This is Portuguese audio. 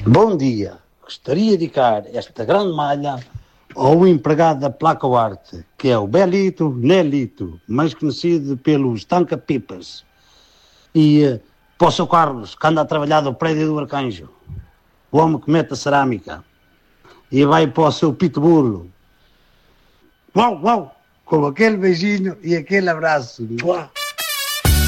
Bom dia. Gostaria de dedicar esta grande malha ao empregado da Placa Arte, que é o Belito Nelito, mais conhecido pelos Tanca-Pipas. E para o seu Carlos, que anda a trabalhar do prédio do Arcanjo, o homem que mete a cerâmica. E vai para o seu Pitbull. Uau, uau! Com aquele beijinho e aquele abraço. Uau.